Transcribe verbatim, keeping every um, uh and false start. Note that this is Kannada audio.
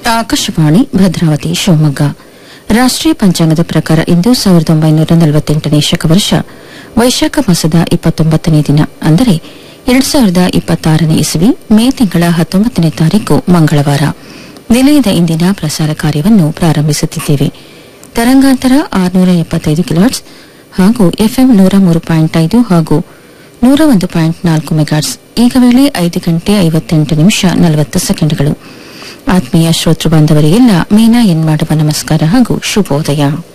ಆಕಾಶವಾಣಿ ಭದ್ರಾವತಿ ಶಿವಮೊಗ್ಗ. ರಾಷ್ಟೀಯ ಪಂಚಾಂಗದ ಪ್ರಕಾರ ಇಂದು ಸಾವಿರದ ಒಂಬೈನೂರ ನಲವತ್ತೆಂಟನೇ ಶಕವರ್ಷ ವೈಶಾಖ ಮಾಸದ ಇಪ್ಪತ್ತೊಂಬತ್ತನೇ ದಿನ ಅಂದರೆ ಎರಡು ಸಾವಿರದ ಇಪ್ಪತ್ತಾರನೇ ಇಸವಿ ಮೇ ತಿಂಗಳ ಹತ್ತೊಂಬತ್ತನೇ ತಾರೀಕು ಮಂಗಳವಾರ. ನಿಲಯದ ಇಂದಿನ ಪ್ರಸಾರ ಕಾರ್ಯವನ್ನು ಪ್ರಾರಂಭಿಸುತ್ತಿದ್ದೇವೆ. ತರಂಗಾಂತರ ಆರುನೂರ ಎಪ್ಪತ್ತೈದು ಕಿಲೋಹರ್ಟ್ಸ್ ಹಾಗೂ ಎಫ್ಎಂ ನೂರ ಮೂರು ಪಾಯಿಂಟ್ ಐದು ಹಾಗೂ ನೂರ ಒಂದು ಪಾಯಿಂಟ್ ನಾಲ್ಕು ಮೆಗಾಟ್ಸ್. ಈಗ ವೇಳೆ ಐದು ಗಂಟೆ ಐವತ್ತೆಂಟು ನಿಮಿಷ ನಲವತ್ತು ಸೆಕೆಂಡ್ಗಳು. ಆತ್ಮೀಯ ಶ್ರೋತೃ ಬಾಂಧವರಿಗೆಲ್ಲ ಮೀನಾ ಎನ್ ಮಾಡುವ ನಮಸ್ಕಾರ ಹಾಗೂ ಶುಭೋದಯ.